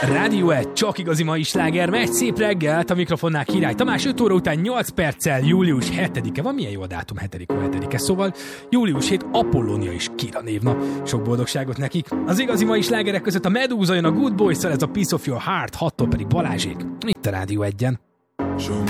Rádió 1, csak igazi mai sláger, megy szép reggelt, a mikrofonnál Király Tamás, 5 óra után 8 perccel, július 7-e van, milyen jó a dátum, 7-e, szóval július 7, Apollónia és Kira névnap, sok boldogságot nekik. Az igazi mai slágerek között a Medúza jön a Good Boys-szal, ez a Piece of Your Heart, 6-tól pedig Balázsék, itt a Rádió 1-en. Show